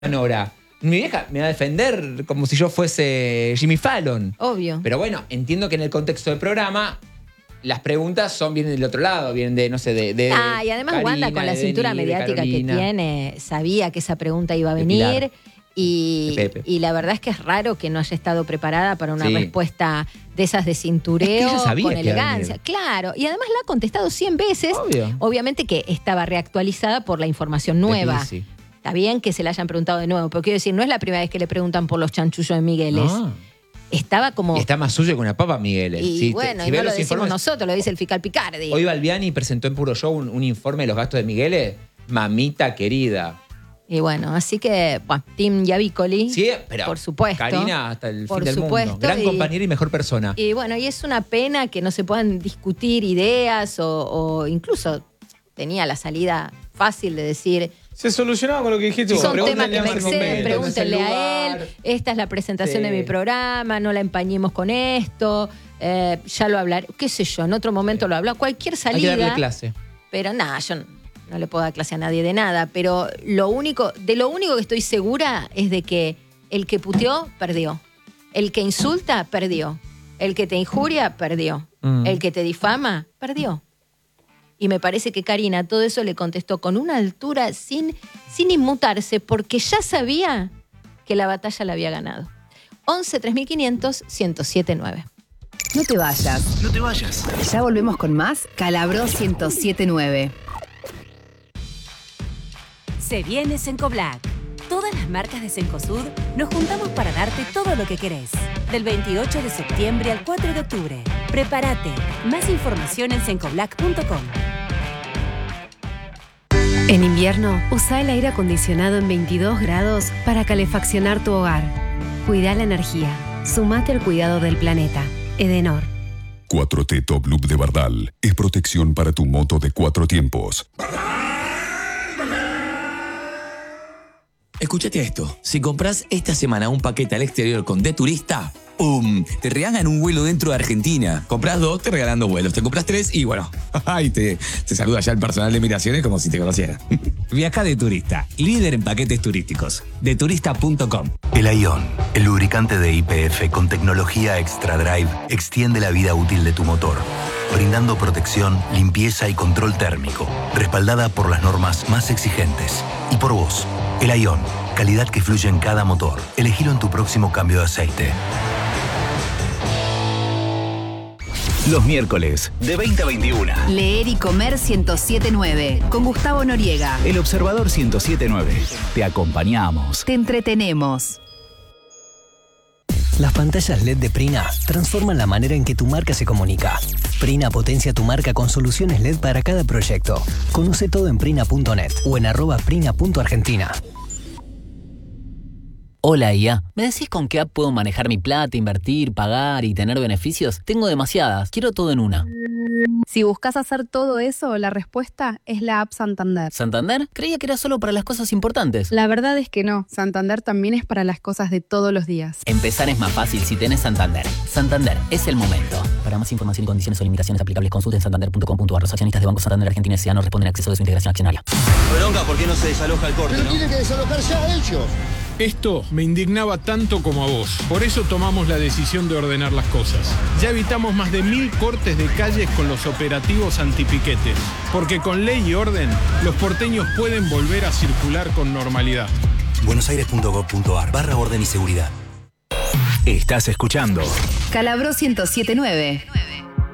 Nora. Mi vieja me va a defender como si yo fuese Jimmy Fallon. Obvio. Pero bueno, entiendo que en el contexto del programa las preguntas vienen del otro lado, vienen de, no sé, de y además Karina, Wanda, con la de cintura Denis, mediática que tiene, sabía que esa pregunta iba a venir. Y la verdad es que es raro que no haya estado preparada para una respuesta de esas de cintureo, es que ella sabía con que iba a elegancia. venir. Claro, y además la ha contestado 100 veces. Obvio. Obviamente que estaba reactualizada por la información nueva. Está bien que se la hayan preguntado de nuevo, pero quiero decir, no es la primera vez que le preguntan por los chanchullos de Migueles. No. Estaba como... Y está más suyo que una papa, Migueles. Y bueno, y no lo decimos nosotros, lo dice el fiscal Picardi. Hoy Balbiani presentó en Puro Show un informe de los gastos de Migueles. Mamita querida. Y bueno, así que, bueno, Team Yavicoli, sí, pero por supuesto. Karina hasta el fin del supuesto, mundo. Gran compañera y mejor persona. Y bueno, y es una pena que no se puedan discutir ideas o incluso tenía la salida fácil de decir... Se solucionaba con lo que dijiste. Son temas que me exceden, pregúntenle a él. Esta es la presentación de mi programa, no la empañemos con esto. Ya lo hablaré, qué sé yo, en otro momento lo hablo. Cualquier salida. Hay que darle clase. Pero nada, yo no le puedo dar clase a nadie de nada. Pero de lo único que estoy segura es de que el que puteó, perdió. El que insulta, perdió. El que te injuria, perdió. El que te difama, perdió. Y me parece que Karina todo eso le contestó con una altura sin inmutarse, porque ya sabía que la batalla la había ganado. 11-3500-1079. No te vayas. No te vayas. Ya volvemos con más Calabró 1079. Se viene Cencoblac. Todas las marcas de Cencosud nos juntamos para darte todo lo que querés. Del 28 de septiembre al 4 de octubre. Prepárate. Más información en cencoblac.com. En invierno, usa el aire acondicionado en 22 grados para calefaccionar tu hogar. Cuida la energía. Sumate al cuidado del planeta. Edenor. 4T Top Loop de Bardal es protección para tu moto de 4 tiempos. Escúchate esto. Si compras esta semana un paquete al exterior con De Turista, ¡pum! Te regalan un vuelo dentro de Argentina. Compras 2, te regalan 2 vuelos. Te compras 3 y bueno, y te saluda ya el personal de migraciones como si te conociera. Viaja De Turista, líder en paquetes turísticos. Deturista.com. El Aion, el lubricante de YPF con tecnología Extra Drive, extiende la vida útil de tu motor, brindando protección, limpieza y control térmico, respaldada por las normas más exigentes. Y por vos, el Aion, calidad que fluye en cada motor. Elegilo en tu próximo cambio de aceite. Los miércoles, de 20 a 21. Leer y comer 1079, con Gustavo Noriega. El Observador 1079. Te acompañamos. Te entretenemos. Las pantallas LED de Prina transforman la manera en que tu marca se comunica. Prina potencia tu marca con soluciones LED para cada proyecto. Conoce todo en prina.net o en @prina.argentina. Hola IA, ¿me decís con qué app puedo manejar mi plata, invertir, pagar y tener beneficios? Tengo demasiadas, quiero todo en una. Si buscas hacer todo eso, la respuesta es la app Santander. ¿Santander? Creía que era solo para las cosas importantes. La verdad es que no, Santander también es para las cosas de todos los días. Empezar es más fácil si tenés Santander. Santander, es el momento. Para más información y condiciones o limitaciones aplicables, consulte en santander.com.ar. Los accionistas de Banco Santander Argentina S.A. no responden a exceso de su integración accionaria. Bronca, ¿por qué no se desaloja el corte? Pero tiene que desalojar ya ellos. Esto me indignaba tanto como a vos. Por eso tomamos la decisión de ordenar las cosas. Ya evitamos más de 1000 cortes de calles con los operativos antipiquetes. Porque con ley y orden, los porteños pueden volver a circular con normalidad. buenosaires.gov.ar/orden y seguridad. Estás escuchando Calabró 1079.